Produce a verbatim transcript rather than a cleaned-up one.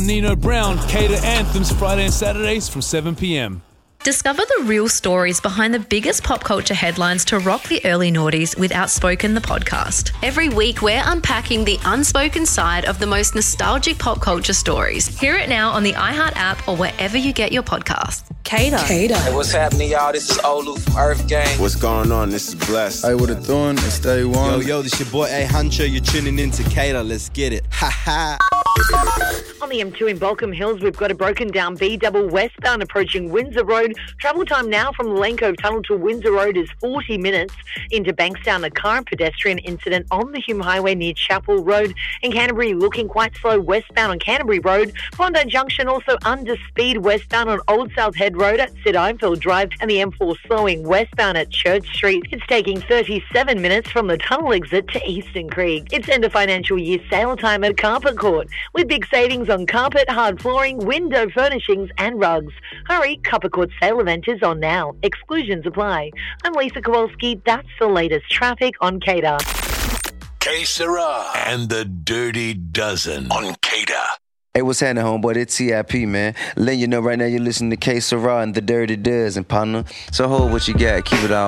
Nino Brown, Cater Anthems, Friday and Saturdays from seven p.m. Discover the real stories behind the biggest pop culture headlines to rock the early noughties with Outspoken, the podcast. Every week, we're unpacking the unspoken side of the most nostalgic pop culture stories. Hear it now on the iHeart app or wherever you get your podcasts. Cater. Cater. Hey, what's happening, y'all? This is Olu from Earth Gang. What's going on? This is Bless. Hey, what it doing? It's Day One. Yo, yo, this your boy A Huncho. You're tuning in to Cater. Let's get it. Ha ha. On the M two in Balcombe Hills, we've got a broken down B double westbound approaching Windsor Road. Travel time now from the Lane Cove Tunnel to Windsor Road is forty minutes. Into Bankstown, a car and pedestrian incident on the Hume Highway near Chapel Road. In Canterbury, looking quite slow westbound on Canterbury Road. Bondi Junction also under speed westbound on Old South Head Road at Sid Einfield Drive, and the M four slowing westbound at Church Street. It's taking thirty-seven minutes from the tunnel exit to Eastern Creek. It's end of financial year sale time at Carpet Court, with big savings on carpet, hard flooring, window furnishings and rugs. Hurry, Carpet Court sale event is on now. Exclusions apply. I'm Lisa Kowalski. That's the latest traffic on Cater. K Sarah and the Dirty Dozen on Cater. Hey, what's happening, homeboy? It's T I P, man. Letting you know right now you're listening to K Sarah and the Dirty Dozen, partner. So hold what you got. Keep it all